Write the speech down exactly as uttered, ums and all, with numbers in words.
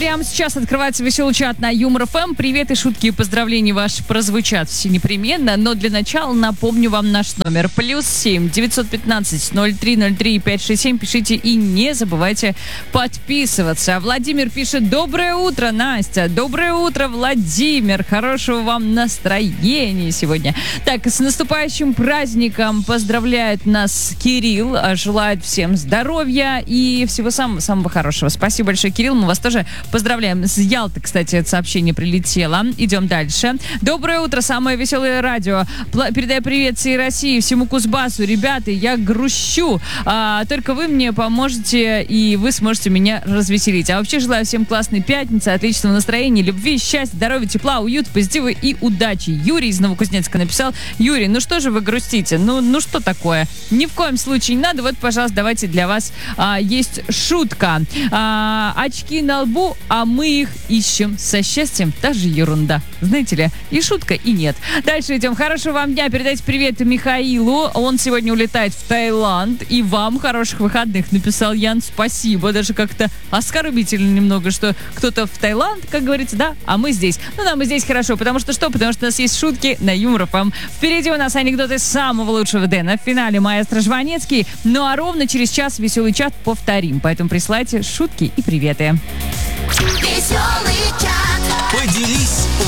прямо сейчас открывается веселый чат на Юмор эф эм. Привет и шутки и поздравления ваши прозвучат все непременно. Но для начала напомню вам наш номер. Плюс семь девятьсот пятнадцать ноль три ноль три пять шесть семь. Пишите и не забывайте подписываться. Владимир пишет: доброе утро, Настя. Доброе утро, Владимир. Хорошего вам настроения сегодня. Так, с наступающим праздником поздравляет нас Кирилл. Желает всем здоровья и всего самого-самого хорошего. Спасибо большое, Кирилл. Мы вас тоже поздравляем. С Ялты, кстати, это сообщение прилетело. Идем дальше. Доброе утро, самое веселое радио. Передаю привет всей России, всему Кузбассу. Ребята, я грущу. А, только вы мне поможете, и вы сможете меня развеселить. А вообще желаю всем классной пятницы, отличного настроения, любви, счастья, здоровья, тепла, уюта, позитива и удачи. Юрий из Новокузнецка написал: Юрий, ну что же вы грустите? Ну, ну что такое? Ни в коем случае не надо. Вот, пожалуйста, давайте для вас а, есть шутка. А, очки на лбу, а мы их ищем со счастьем. Та же ерунда. Знаете ли, и шутка, и нет. Дальше идем. Хорошего вам дня. Передайте привет Михаилу. Он сегодня улетает в Таиланд. И вам хороших выходных, написал Ян. Спасибо. Даже как-то оскорбительно немного, что кто-то в Таиланд, как говорится, да, а мы здесь. Ну да, мы здесь хорошо, потому что что? Потому что у нас есть шутки на Юмор эф эм. Впереди у нас анекдоты самого лучшего Дэна. В финале маэстро Жванецкий. Ну а ровно через час веселый чат повторим. Поэтому присылайте шутки и приветы. Веселый чат. Поделись